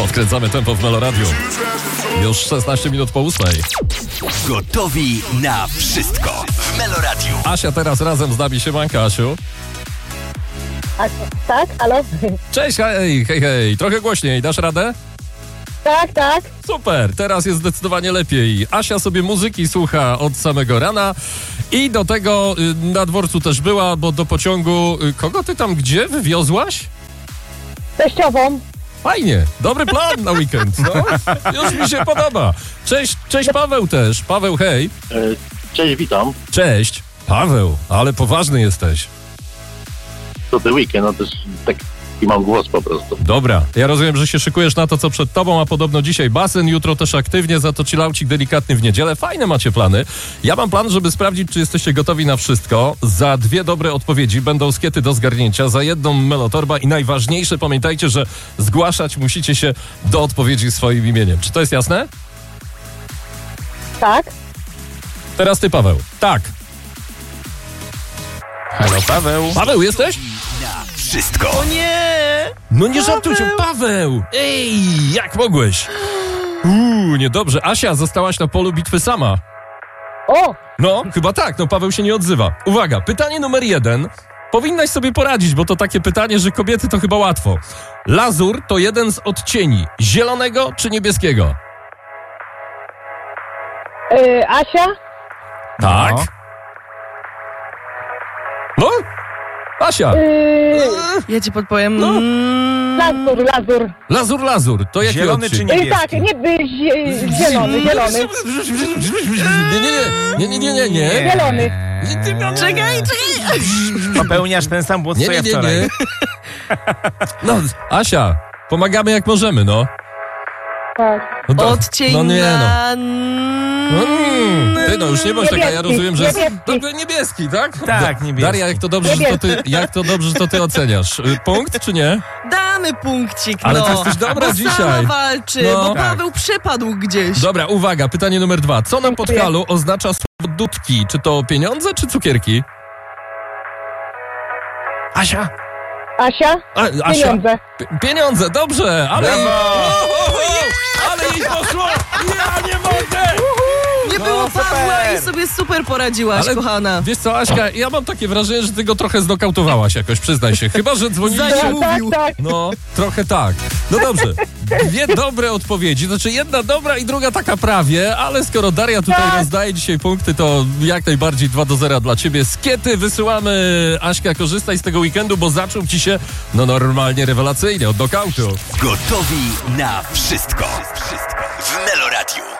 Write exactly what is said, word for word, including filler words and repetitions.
Podkręcamy tempo w Meloradiu. Już szesnaście minut po ósmej. Gotowi na wszystko w Meloradiu. Asia teraz razem z nami. Siemanka, Asiu. Asia, tak? Halo? Cześć, hej, hej, hej. Trochę głośniej, dasz radę? Tak, tak. Super, teraz jest zdecydowanie lepiej. Asia sobie muzyki słucha od samego rana i do tego y, na dworcu też była, bo do pociągu... Y, kogo ty tam gdzie wywiozłaś? Teściową. Fajnie, dobry plan na weekend, no. Już mi się podoba. Cześć, cześć Paweł też. Paweł, hej. Cześć, witam. Cześć. Paweł, ale poważny jesteś. To ten weekend, no też taki mam głos po prostu. Dobra, ja rozumiem, że się szykujesz na to, co przed tobą, a podobno dzisiaj basen, jutro też aktywnie, za to chillaucik delikatny w niedzielę. Fajne macie plany. Ja mam plan, żeby sprawdzić, czy jesteście gotowi na wszystko. Za dwie dobre odpowiedzi będą skiety do zgarnięcia, za jedną melotorba i najważniejsze, pamiętajcie, że zgłaszać musicie się do odpowiedzi swoim imieniem. Czy to jest jasne? Tak. Teraz ty, Paweł. Tak. Halo, Paweł. Paweł, jesteś? Na wszystko. O nie! No nie żartujcie, Paweł! Ej, jak mogłeś? Uuu, niedobrze. Asia, zostałaś na polu bitwy sama. O! No, chyba tak, no Paweł się nie odzywa. Uwaga, pytanie numer jeden. Powinnaś sobie poradzić, bo to takie pytanie, że kobiety to chyba łatwo. Lazur to jeden z odcieni. Zielonego czy niebieskiego? Yy, Asia? Tak. No. No? Asia. Yy, Ja ci podpowiem. No. Mm, lazur, lazur. Lazur, lazur. To jaki Zielony odcień? czy Yy, niebieski? tak, nie, yy, zie- zielony, zielony. Nie, nie, nie, nie, nie, nie, nie. Zielony. Czekaj, czekaj! Popełniasz ten sam błąd, Nie, co nie, ja nie, wczoraj. nie. No, Asia, pomagamy jak możemy, no. Tak. No, do- Odcień no nie, no. na... Mm, ty no, już nie bądź taka, ja Niebieski, rozumiem, że jest... niebieski. Dobry, niebieski, tak? Tak, Da- niebieski. Daria, jak to dobrze, że to ty, jak to dobrze, że to ty oceniasz. Y, Punkt, czy nie? Damy punkcik, no. Ale ty jesteś dobra bo dzisiaj. sama walczy, No. bo Tak. Paweł przepadł gdzieś. Dobra, uwaga, pytanie numer dwa. Co na Dziękuję. podkalu oznacza słowo dudki? Czy to pieniądze, czy cukierki? Asia? A, Asia? Asia? Pieniądze. P- pieniądze, dobrze, ale... Brawo! O, o, o, ale jej poszło! Ja nie mogę! Nie No, było super. Pawła i sobie super poradziłaś, Ale kochana. wiesz co, Aśka, ja mam takie wrażenie, że ty go trochę znokautowałaś jakoś, przyznaj się. Chyba, że dzwoniliście... Zanim- Tak, mówił. tak. No, trochę tak. No dobrze, dwie dobre odpowiedzi, znaczy jedna dobra i druga taka prawie, ale skoro Daria tutaj Tak. rozdaje dzisiaj punkty, to jak najbardziej dwa do zera dla ciebie. Skiety wysyłamy. Aśka, korzystaj z tego weekendu, bo zaczął ci się, no normalnie rewelacyjnie, od knockoutu. Gotowi na wszystko. Wszystko w Meloradiu.